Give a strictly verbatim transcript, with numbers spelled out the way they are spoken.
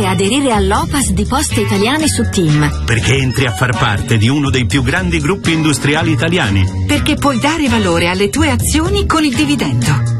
Perché aderire all'O P A S di Poste Italiane su TIM? Perché entri a far parte di uno dei più grandi gruppi industriali italiani. Perché puoi dare valore alle tue azioni con il dividendo.